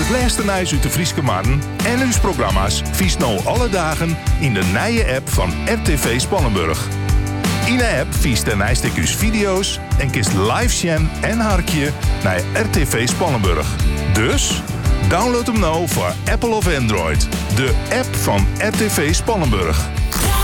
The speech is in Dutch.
Het luisternijs uit de Frieske Marden en uw programma's vies nou alle dagen in de nije app van RTV Spannenburg. In de app vies de nijstek video's en kist live scan en harkje naar RTV Spannenburg. Dus download hem nou voor Apple of Android. De app van RTV Spannenburg.